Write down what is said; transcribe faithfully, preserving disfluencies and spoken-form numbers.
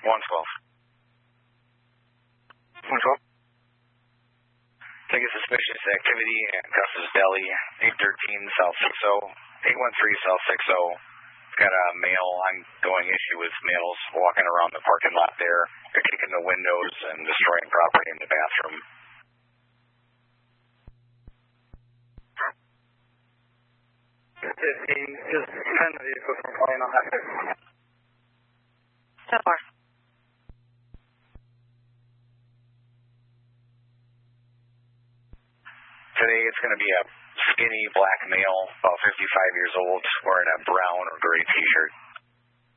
one twelve. one twelve. Take a suspicious activity at Custis Deli, eight thirteen South six oh, eight one three South six oh. Got a male ongoing issue with males walking around the parking lot there. They're kicking the windows and destroying property in the bathroom. fifteen, just ten vehicles from calling on that. So far. Today it's going to be a skinny black male, about fifty-five years old, wearing a brown or gray t-shirt.